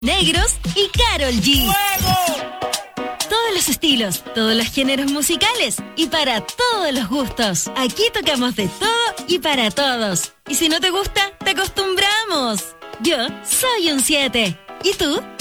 negros y Karol G. ¡Fuego! Todos los estilos, todos los géneros musicales y para todos los gustos. Aquí tocamos de todo y para todos. Y si no te gusta, te acostumbramos. Yo soy un 7. ¿Y tú?